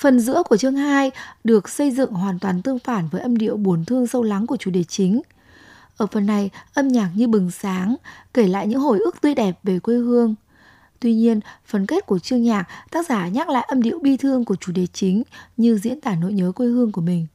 Phần giữa của chương 2 được xây dựng hoàn toàn tương phản với âm điệu buồn thương sâu lắng của chủ đề chính. Ở phần này, âm nhạc như bừng sáng, kể lại những hồi ức tươi đẹp về quê hương. Tuy nhiên, phần kết của chương nhạc, tác giả nhắc lại âm điệu bi thương của chủ đề chính như diễn tả nỗi nhớ quê hương của mình.